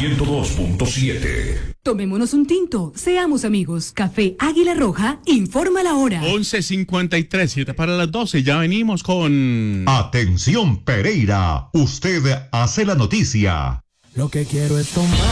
102.7. Tomémonos un tinto, seamos amigos. Café Águila Roja, informa la hora. 11:53, 7 para las 12. Ya venimos con... Atención Pereira, usted hace la noticia. Lo que quiero es tomar.